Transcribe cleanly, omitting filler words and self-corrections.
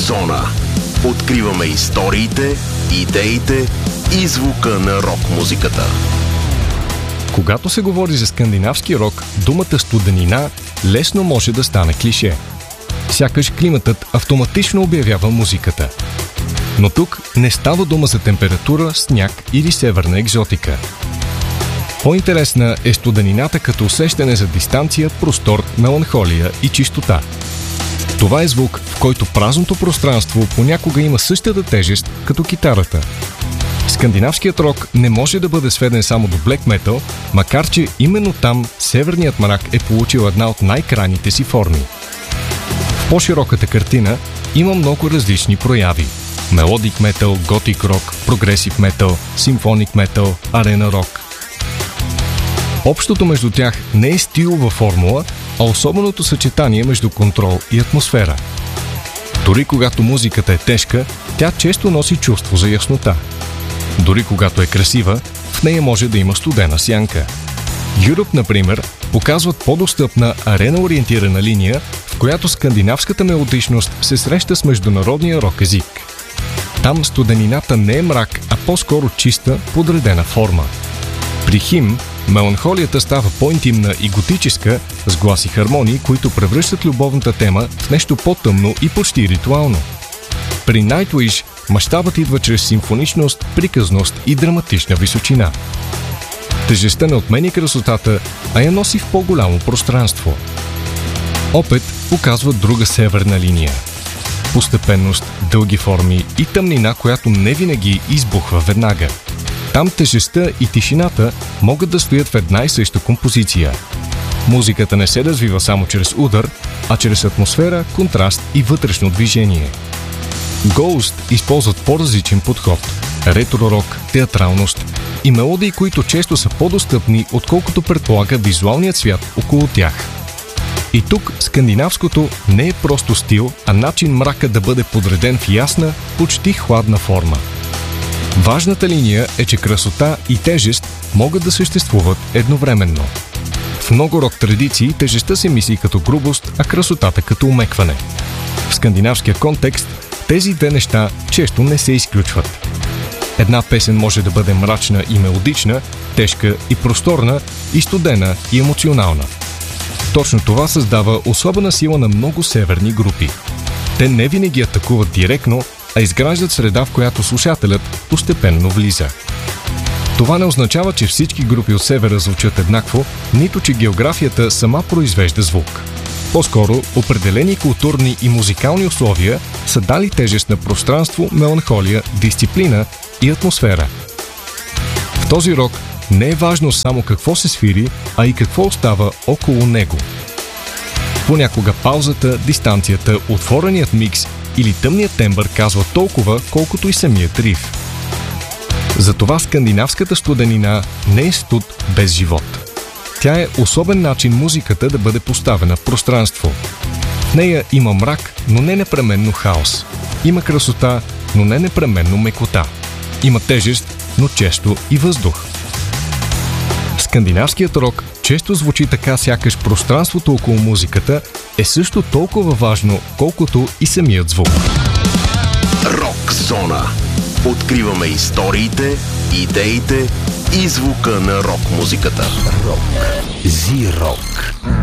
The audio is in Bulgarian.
Зона. Откриваме историите, идеите и звука на рок-музиката. Когато се говори за скандинавски рок, думата студенина лесно може да стане клише. Сякаш климатът автоматично обявява музиката. Но тук не става дума за температура, сняг или северна екзотика. По-интересна е студенината като усещане за дистанция, простор, меланхолия и чистота. Това е звук, в който празното пространство понякога има същата тежест като китарата. Скандинавският рок не може да бъде сведен само до блек метал, макар че именно там северният мрак е получил една от най-крайните си форми. В по-широката картина има много различни прояви. Мелодик метал, готик рок, прогресив метал, симфоник метал, арена рок. Общото между тях не е стилова формула, а особеното съчетание между контрол и атмосфера. Дори когато музиката е тежка, тя често носи чувство за яснота. Дори когато е красива, в нея може да има студена сянка. Europe, например, показват по-достъпна арена-ориентирана линия, в която скандинавската мелодичност се среща с международния рок език. Там студенината не е мрак, а по-скоро чиста, подредена форма. При Хим меланхолията става по-интимна и готическа, с глас и хармонии, които превръщат любовната тема в нещо по-тъмно и почти ритуално. При Nightwish мащабът идва чрез симфоничност, приказност и драматична височина. Тежестта не отменя красотата, а я носи в по-голямо пространство. Опет показва друга северна линия. Постепенност, дълги форми и тъмнина, която не винаги избухва веднага. Там тежестта и тишината могат да стоят в една и съща композиция. Музиката не се развива само чрез удар, а чрез атмосфера, контраст и вътрешно движение. Ghost използват по-различен подход – ретро-рок, театралност и мелодии, които често са по-достъпни, отколкото предполага визуалният свят около тях. И тук скандинавското не е просто стил, а начин мрака да бъде подреден в ясна, почти хладна форма. Важната линия е, че красота и тежест могат да съществуват едновременно. В много рок традиции тежестта се мисли като грубост, а красотата като омекване. В скандинавския контекст тези две неща често не се изключват. Една песен може да бъде мрачна и мелодична, тежка и просторна, и студена и емоционална. Точно това създава особена сила на много северни групи. Те не винаги атакуват директно, а изграждат среда, в която слушателят постепенно влиза. Това не означава, че всички групи от севера звучат еднакво, нито че географията сама произвежда звук. По-скоро, определени културни и музикални условия са дали тежест на пространство, меланхолия, дисциплина и атмосфера. В този рок не е важно само какво се свири, а и какво остава около него. Понякога паузата, дистанцията, отвореният микс или тъмният тембър казва толкова, колкото и самият риф. Затова скандинавската студенина не е студ без живот. Тя е особен начин музиката да бъде поставена в пространство. В нея има мрак, но не непременно хаос. Има красота, но не непременно мекота. Има тежест, но често и въздух. Скандинавският рок често звучи така, сякаш пространството около музиката е също толкова важно, колкото и самият звук. Рок зона. Откриваме историите, идеите и звука на рок-музиката. Рок. Зи-рок.